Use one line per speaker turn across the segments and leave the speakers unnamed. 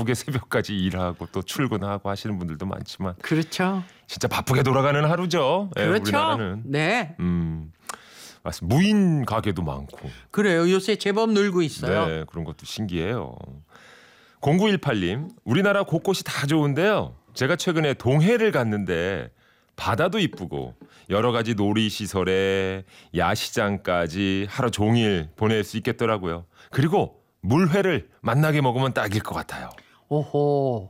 바쁘게 새벽까지 일하고 또 출근하고 하시는 분들도 많지만
그렇죠.
진짜 바쁘게 돌아가는 하루죠.
그렇죠.
우리나라는.
네.
맞습니다. 무인 가게도 많고.
그래요. 요새 제법 늘고 있어요.
네, 그런 것도 신기해요. 0918님, 우리나라 곳곳이 다 좋은데요. 제가 최근에 동해를 갔는데 바다도 이쁘고 여러 가지 놀이시설에 야시장까지 하루 종일 보낼 수 있겠더라고요. 그리고 물회를 만나게 먹으면 딱일 것 같아요.
오호.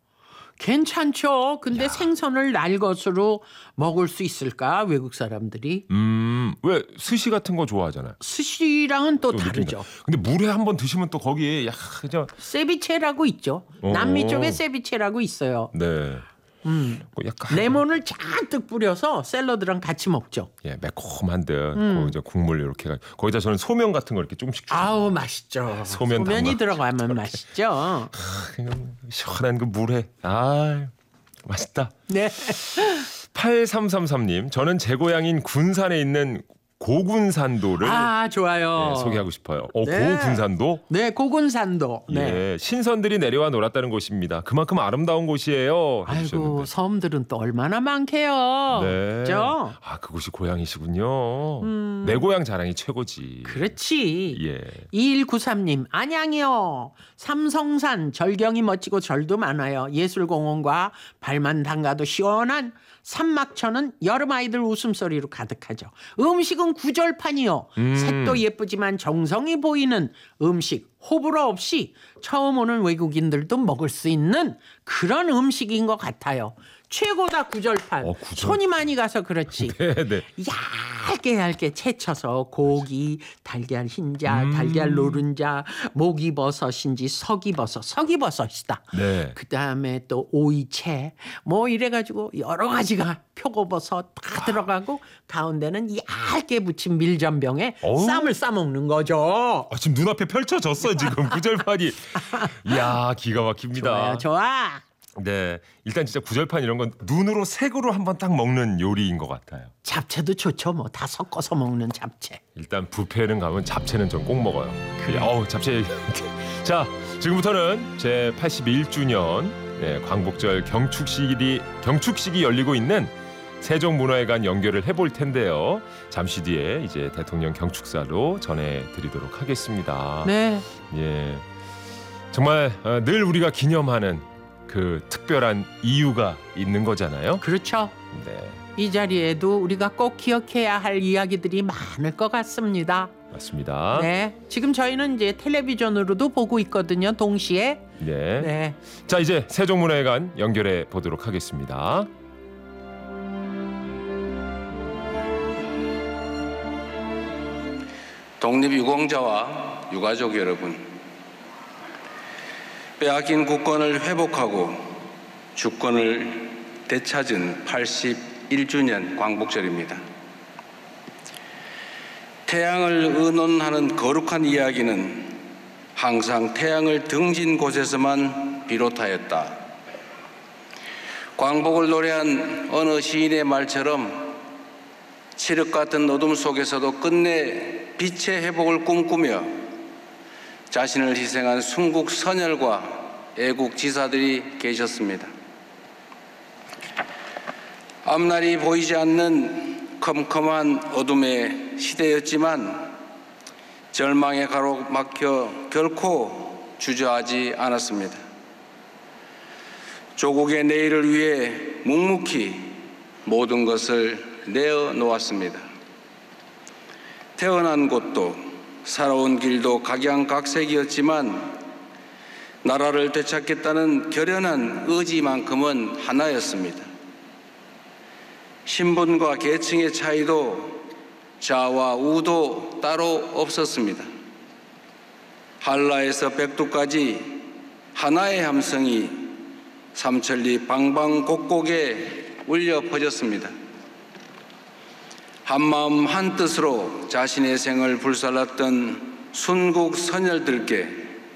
괜찮죠. 근데 생선을 날것으로 먹을 수 있을까? 외국 사람들이.
왜 스시 같은 거 좋아하잖아요.
스시랑은 또
좀
다르죠.
근데 물회 한번 드시면 또 거기에 그죠?
세비체라고 있죠. 남미 쪽에 세비체라고 있어요.
네. 약간
레몬을 잔뜩 뿌려서 샐러드랑 같이 먹죠.
예, 매콤한데 그 이제 국물 이렇게 거기다 저는 소면 같은 거 이렇게 조금씩 주세요.
아우 맛있죠.
소면
소면이
담가.
들어가면 맛있죠.
그냥 시원한 그 물회. 아, 맛있다.
네.
8333님, 저는 제 고향인 군산에 있는 고군산도를
아 좋아요.
네, 소개하고 싶어요.
네.
고군산도?
네, 고군산도. 네.
예, 신선들이 내려와 놀았다는 곳입니다. 그만큼 아름다운 곳이에요.
아이고
해주셨는데.
섬들은 또 얼마나 많게요.
네.
그렇죠?
아, 그곳이 고향이시군요. 내 고향 자랑이 최고지.
그렇지.
예.
2193님 안양이요. 삼성산 절경이 멋지고 절도 많아요. 예술공원과 발만 담가도 시원한 산막천은 여름 아이들 웃음소리로 가득하죠. 음식은 구절판이요. 색도 예쁘지만 정성이 보이는 음식 호불호 없이 처음 오는 외국인들도 먹을 수 있는 그런 음식인 것 같아요. 최고다 구절판.
구절판.
손이 많이 가서 그렇지.
네네.
얇게 채쳐서 고기, 달걀 흰자, 달걀 노른자, 목이버섯인지 석이버섯이다.
네.
그다음에 또 오이채 뭐 이래가지고 여러 가지가 표고버섯 다 들어가고 가운데는 얇게 부친 밀전병에
어우.
쌈을 싸먹는 거죠.
아, 지금 눈앞에 펼쳐졌어요 지금 구절판이. 이야, 기가 막힙니다.
좋아요, 좋아.
네, 일단 진짜 구절판 이런 건 눈으로 색으로 한번 딱 먹는 요리인 것 같아요.
잡채도 좋죠. 뭐 다 섞어서 먹는 잡채.
일단 뷔페는 가면 잡채는 전 꼭 먹어요. 그래. 잡채. 자, 지금부터는 제 81주년 광복절 경축식이 열리고 있는 세종문화회관 연결을 해볼 텐데요. 잠시 뒤에 이제 대통령 경축사로 전해드리도록 하겠습니다.
네.
예, 정말 늘 우리가 기념하는 그 특별한 이유가 있는 거잖아요.
그렇죠.
네,
이 자리에도 우리가 꼭 기억해야 할 이야기들이 많을 것 같습니다.
맞습니다.
네, 지금 저희는 이제 텔레비전으로도 보고 있거든요. 동시에.
네.
네.
자, 이제 세종문화회관 연결해 보도록 하겠습니다.
독립유공자와 유가족 여러분, 빼앗긴 국권을 회복하고 주권을 되찾은 81주년 광복절입니다. 태양을 의논하는 거룩한 이야기는 항상 태양을 등진 곳에서만 비롯하였다. 광복을 노래한 어느 시인의 말처럼 칠흑 같은 어둠 속에서도 끝내 빛의 회복을 꿈꾸며 자신을 희생한 순국 선열과 애국 지사들이 계셨습니다. 앞날이 보이지 않는 컴컴한 어둠의 시대였지만 절망에 가로막혀 결코 주저하지 않았습니다. 조국의 내일을 위해 묵묵히 모든 것을 내어놓았습니다. 태어난 곳도 살아온 길도 각양각색이었지만 나라를 되찾겠다는 결연한 의지만큼은 하나였습니다. 신분과 계층의 차이도 자와 우도 따로 없었습니다. 한라에서 백두까지 하나의 함성이 삼천리 방방곡곡에 울려 퍼졌습니다. 한마음 한뜻으로 자신의 생을 불살랐던 순국 선열들께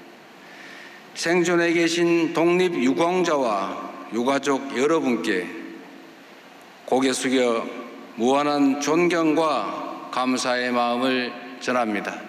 생존해 계신 독립유공자와 유가족 여러분께 고개 숙여 무한한 존경과 감사의 마음을 전합니다.